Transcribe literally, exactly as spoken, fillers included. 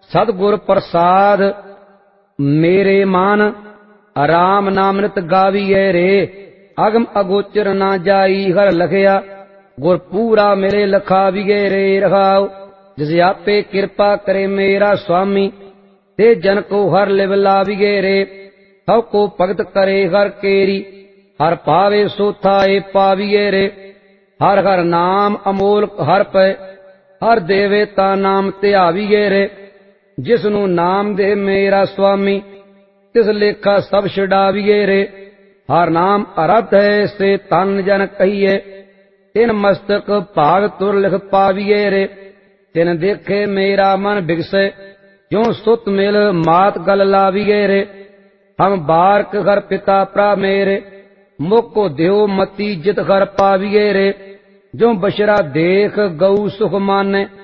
सतगुर प्रसाद मेरे मान, राम नामृत गाविए रे। अगम अगोचर ना जाई हर लखया, गुर पूरा मेरे लखाविए रे रखाओ। जिस आपे कृपा करे मेरा स्वामी, ते जन को हर लिव लाविए रे। सब को भगत करे हर केरी, हर पावे सो थाए पाविए रे। हर हर नाम अमोल हर पै, हर देवे ता नाम ध्याविए रे। जिसनु नाम दे मेरा स्वामी, तिस लेखा सब छुड़ाविए रे। हर नाम अरथ है से तन जन कहिए, तिन मस्तक भाग तुर लिख पाविए रे। तिन देखे मेरा मन बिगसे, जो सुत मिल मात गल लाविए रे। हम बारक घर पिता प्रा मेरे, मुको देव मती जित घर पाविए रे। जो बशरा देख गऊ सुख माने,